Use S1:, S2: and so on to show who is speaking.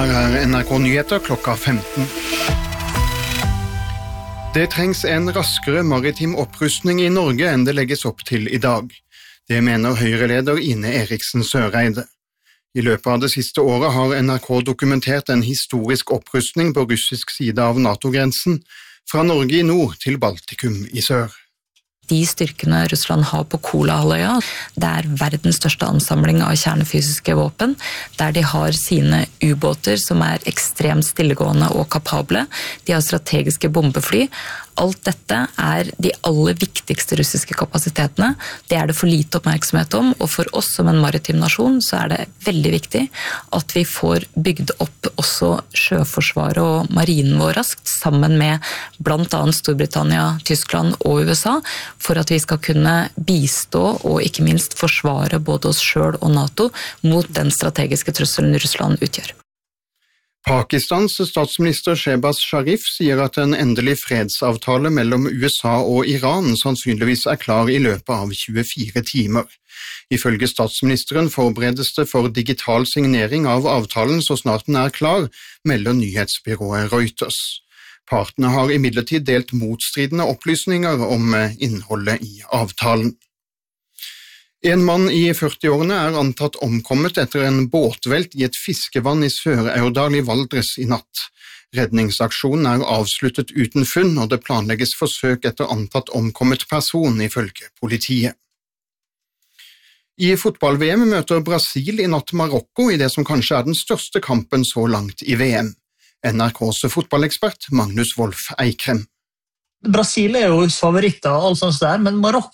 S1: Her NRK Nyheter klokka 15. Det trengs en raskere maritim opprustning i Norge enn det legges opp til i dag. Det mener Høyre-leder Ine Eriksen Søreide. I løpet av det siste året har NRK dokumentert en historisk opprustning på russisk side av NATO-grensen, fra Norge i nord til Baltikum i sør.
S2: De styrkene Russland har på Kolahalvøya, det er verdens største ansamling av kjernefysiske våpen, der de har sine ubåter som er ekstremt stillegående og kapable. De har strategiske bombefly. Alt dette er de aller viktigste russiske kapasitetene. Det er det for lite oppmerksomhet om, og for oss som en maritim nasjon så er det veldig viktig at vi får bygd opp også sjøforsvaret og marinen vår raskt, sammen med blant annet Storbritannia, Tyskland og USA, for at vi skal kunne bistå og ikke minst forsvare både oss selv og NATO mot den strategiske trusselen Russland utgjør.
S1: Pakistans statsminister Shehbaz Sharif sier at en endelig fredsavtale mellom USA og Iran sannsynligvis er klar i løpet av 24 timer. Ifølge statsministeren forberedes det for digital signering av avtalen så snart den er klar, melder nyhetsbyrået Reuters. Partene har imidlertid delt motstridende opplysninger om innholdet i avtalen. En mann i 40-årene er antatt omkommet etter en båtvelt i et fiskevann i Sør-Aurdal i Valdres i natt. Redningsaksjonen er avsluttet uten funn, og det planlegges forsøk etter antatt omkommet person, ifølge politiet. I fotball-VM møter Brasil i natt Marokko i det som kanskje er den største kampen så langt i VM. NRKs fotballekspert Magnus Wolff Eikrem.
S3: Brasil er jo favoritter og alt sånt der, men Marokko